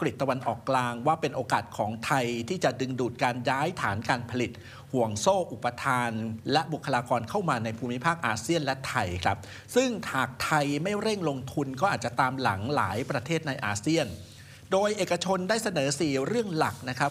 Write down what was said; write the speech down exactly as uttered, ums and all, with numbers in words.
กฤตตะวันออกกลางว่าเป็นโอกาสของไทยที่จะดึงดูดการย้ายฐานการผลิตห่วงโซ่อุปทานและบุคลากรเข้ามาในภูมิภาคอาเซียนและไทยครับซึ่งหากไทยไม่เร่งลงทุนก็อาจจะตามหลังหลายประเทศในอาเซียนโดยเอกชนได้เสนอสี่เรื่องหลักนะครับ